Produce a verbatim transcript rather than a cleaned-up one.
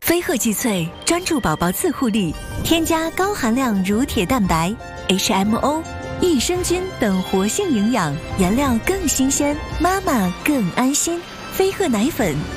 飞鹤济萃专注宝宝自护力，添加高含量乳铁蛋白、H M O、益生菌等活性营养，原料更新鲜，妈妈更安心。飞鹤奶粉